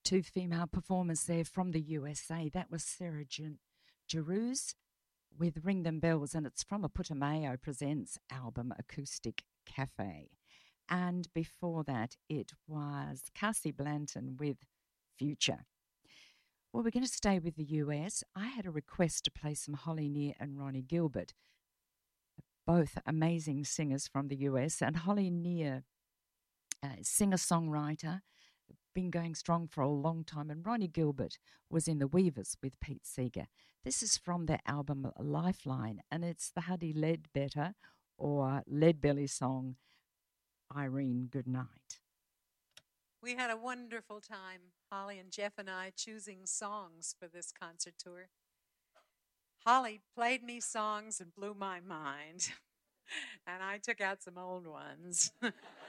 two female performers there from the USA. That was Sarah Jarouz with Ring Them Bells, and it's from a Putumayo Presents album, Acoustic Cafe. And before that, it was Cassie Blanton with Future. Well, we're going to stay with the US. I had a request to play some Holly Near and Ronnie Gilbert, both amazing singers from the US. And Holly Near, singer-songwriter, been going strong for a long time, and Ronnie Gilbert was in the Weavers with Pete Seeger. This is from their album Lifeline, and it's the Huddy Ledbetter or Leadbelly song, Irene Goodnight. We had a wonderful time, Holly and Jeff and I, choosing songs for this concert tour. Holly played me songs and blew my mind, and I took out some old ones.